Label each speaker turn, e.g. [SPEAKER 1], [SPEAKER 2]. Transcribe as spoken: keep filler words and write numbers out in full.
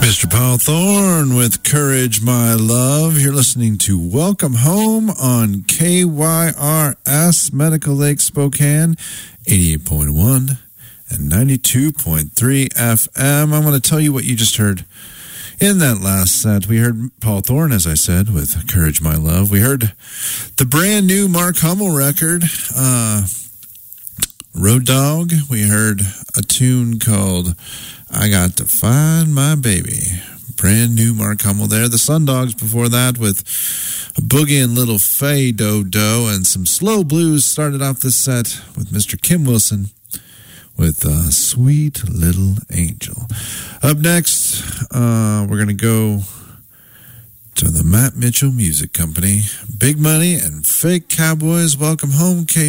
[SPEAKER 1] Mister Paul Thorne with Courage, My Love. You're listening to Welcome Home on K Y R S Medical Lake Spokane, eighty-eight point one and ninety-two point three F M. I want to tell you what you just heard in that last set. We heard Paul Thorne, as I said, with Courage, My Love. We heard the brand new Mark Hummel record, uh, Road Dog. We heard a tune called I Got to Find My Baby. Brand new Mark Hummel there. The Sundogs before that with a Boogie and Little Faye Do-Do, and some slow blues started off this set with Mister Kim Wilson with uh, Sweet Little Angel. Up next, uh, we're going to go to the Matt Mitchell Music Company. Big Money and Fake Cowboys. Welcome home, K